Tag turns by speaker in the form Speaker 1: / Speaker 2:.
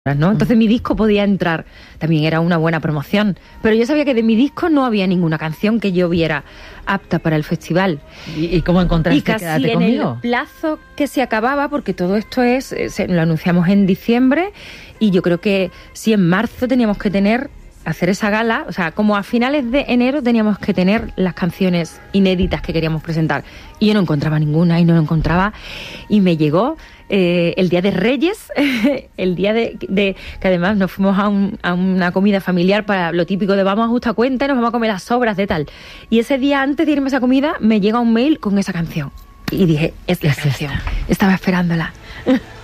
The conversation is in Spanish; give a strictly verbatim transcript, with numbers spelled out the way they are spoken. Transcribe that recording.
Speaker 1: ¿no? Entonces mi disco podía entrar, también era una buena promoción, pero yo sabía que de mi disco no había ninguna canción que yo viera apta para el festival.
Speaker 2: ¿Y, y cómo encontraste
Speaker 1: y casi
Speaker 2: Quédate
Speaker 1: en
Speaker 2: conmigo?
Speaker 1: el plazo que se acababa, porque todo esto es, se, lo anunciamos en diciembre, y yo creo que si en marzo teníamos que tener, hacer esa gala, o sea, como a finales de enero teníamos que tener las canciones inéditas que queríamos presentar, y yo no encontraba ninguna, y no lo encontraba, y me llegó Eh, el día de Reyes, el día de, de que además nos fuimos a, un, a una comida familiar para lo típico de vamos a justa cuenta y nos vamos a comer las sobras de tal. Y ese día antes de irme a esa comida me llega un mail con esa canción. Y dije, es la canción. Estaba esperándola.